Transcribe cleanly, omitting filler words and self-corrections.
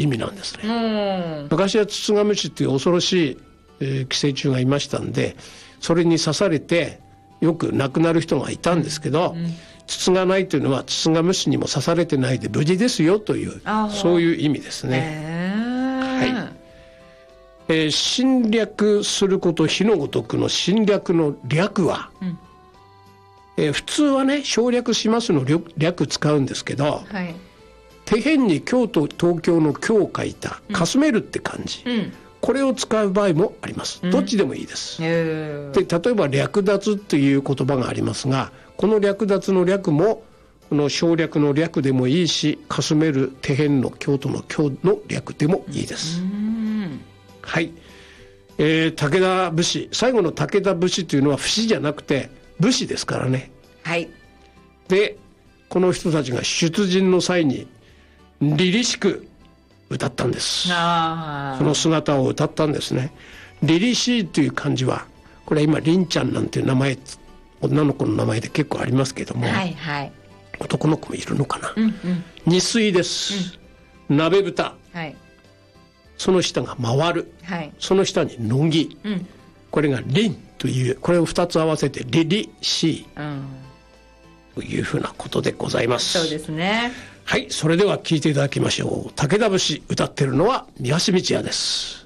意味なんですね。昔はツツガムシっていう恐ろしい、寄生虫がいましたんで、それに刺されてよく亡くなる人がいたんですけど、つつがないというのはツツガムシにも刺されてないで無事ですよという、そういう意味ですね。はい。侵略すること火のごとくの侵略の略は、普通はね省略しますの略使うんですけど、はい、手辺に京都東京の京を書いたかすめるって漢字、これを使う場合もあります。どっちでもいいです。で、例えば略奪っていう言葉がありますが、この略奪の略もこの省略の略でもいいし、かすめる手辺の京都の京の略でもいいです。はい。武田武士、最後の武田武士というのは不死じゃなくて武士ですからね。はい。で、この人たちが出陣の際に凛々しく歌ったんです。その姿を歌ったんですね。凛々しいという漢字は、これは今凛ちゃんなんていう名前、女の子の名前で結構ありますけども、はいはい、男の子もいるのかな。二水です。鍋蓋。はい、その下が回る。はい、その下に乃木。これが凛という、これを2つ合わせて凛々しい、というふうなことでございます。 そうですね。 はい、それでは聞いていただきましょう。武田節歌ってるのは三橋道也です。